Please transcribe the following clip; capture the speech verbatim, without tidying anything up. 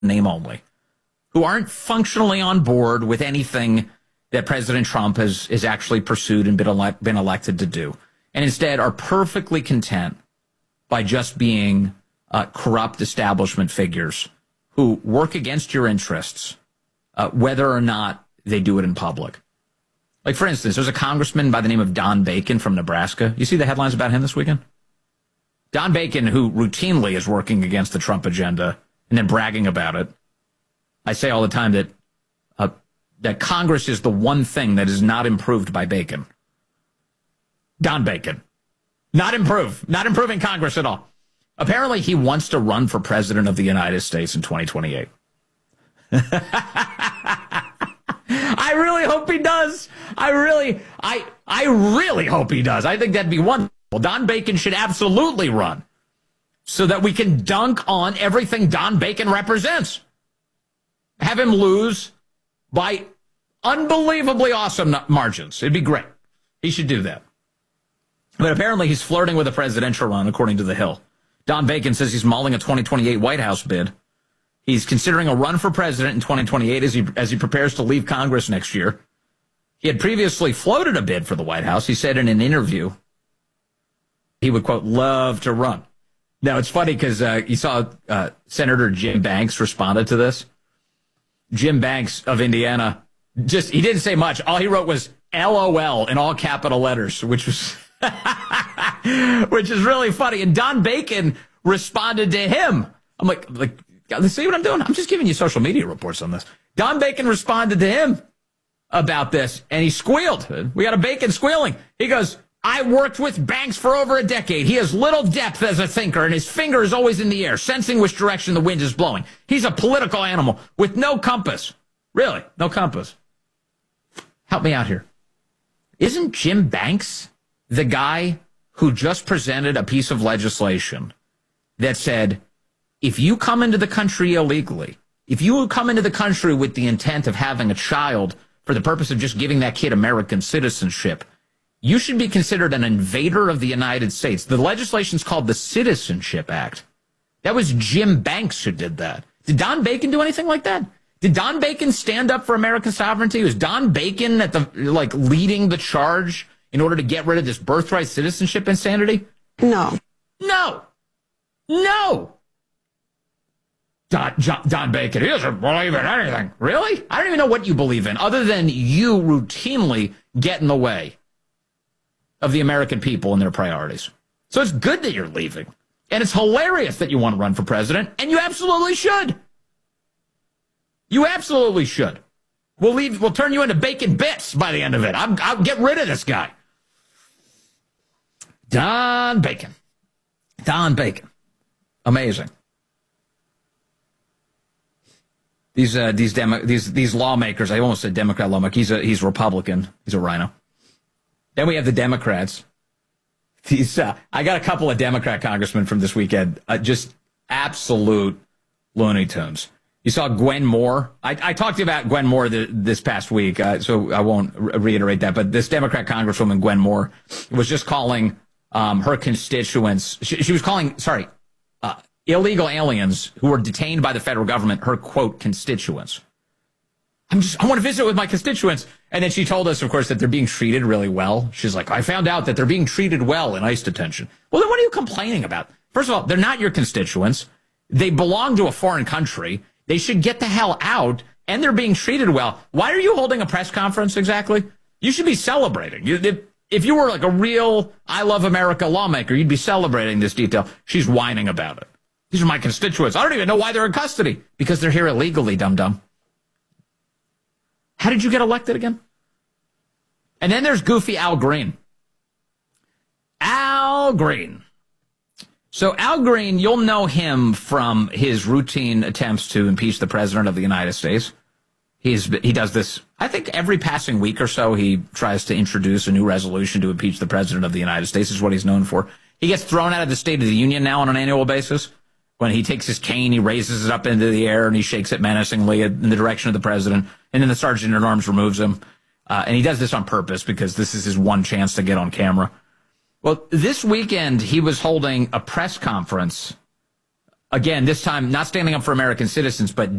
name only, who aren't functionally on board with anything that President Trump has, has actually pursued and been, elect, been elected to do, and instead are perfectly content by just being uh, corrupt establishment figures who work against your interests, uh, whether or not they do it in public. Like, for instance, there's a congressman by the name of Don Bacon from Nebraska. You see the headlines about him this weekend? Don Bacon, who routinely is working against the Trump agenda and then bragging about it. I say all the time that uh, that Congress is the one thing that is not improved by Bacon. Don Bacon. Not improve. Not improving Congress at all. Apparently, he wants to run for president of the United States in twenty twenty-eight. I really hope he does. I really, I, I really hope he does. I think that'd be wonderful. Don Bacon should absolutely run so that we can dunk on everything Don Bacon represents. Have him lose by unbelievably awesome margins. It'd be great. He should do that. But apparently he's flirting with a presidential run, according to The Hill. Don Bacon says he's mulling a twenty twenty-eight White House bid. He's considering a run for president in twenty twenty-eight as he as he prepares to leave Congress next year. He had previously floated a bid for the White House. He said in an interview he would, quote, love to run. Now, it's funny because uh, you saw uh, Senator Jim Banks responded to this. Jim Banks of Indiana, just he didn't say much. All he wrote was L O L in all capital letters, which was which is really funny. And Don Bacon responded to him. I'm like, like, see what I'm doing? I'm just giving you social media reports on this. Don Bacon responded to him about this, and he squealed. We got a Bacon squealing. He goes, I worked with Banks for over a decade. He has little depth as a thinker, and his finger is always in the air, sensing which direction the wind is blowing. He's a political animal with no compass. Really, no compass. Help me out here. Isn't Jim Banks the guy who just presented a piece of legislation that said, if you come into the country illegally, if you come into the country with the intent of having a child for the purpose of just giving that kid American citizenship, you should be considered an invader of the United States. The legislation's called the Citizenship Act. That was Jim Banks who did that. Did Don Bacon do anything like that? Did Don Bacon stand up for American sovereignty? Was Don Bacon at the like leading the charge in order to get rid of this birthright citizenship insanity? No. No. No. Don, John, Don Bacon, he doesn't believe in anything. Really? I don't even know what you believe in, other than you routinely get in the way of the American people and their priorities. So it's good that you're leaving. And it's hilarious that you want to run for president, and you absolutely should. You absolutely should. We'll leave. We'll turn you into bacon bits by the end of it. I'm, I'll get rid of this guy. Don Bacon. Don Bacon. Amazing. These uh, these demo, these these lawmakers. I almost said Democrat lawmaker. He's a he's Republican. He's a rhino. Then we have the Democrats. These uh, I got a couple of Democrat congressmen from this weekend. Uh, just absolute Looney Tunes. You saw Gwen Moore. I, I talked to you about Gwen Moore the, this past week, uh, so I won't re- reiterate that. But this Democrat Congresswoman, Gwen Moore, was just calling um, her constituents. She, she was calling, sorry, uh, illegal aliens who were detained by the federal government, her, quote, constituents. I'm just, I want to visit with my constituents. And then she told us, of course, that they're being treated really well. She's like, I found out that they're being treated well in ICE detention. Well, then what are you complaining about? First of all, they're not your constituents. They belong to a foreign country. They should get the hell out, and they're being treated well. Why are you holding a press conference exactly? You should be celebrating. You, if, if you were like a real I Love America lawmaker, you'd be celebrating this detail. She's whining about it. These are my constituents. I don't even know why they're in custody. Because they're here illegally, dum-dum. How did you get elected again? And then there's goofy Al Green. Al Green. So Al Green, you'll know him from his routine attempts to impeach the president of the United States. He's he does this, I think, every passing week or so. He tries to introduce a new resolution to impeach the president of the United States, is what he's known for. He gets thrown out of the State of the Union now on an annual basis. When he takes his cane, he raises it up into the air and he shakes it menacingly in the direction of the president. And then the sergeant at arms removes him. Uh, and he does this on purpose because this is his one chance to get on camera. Well, this weekend, he was holding a press conference Again, this time not standing up for American citizens, but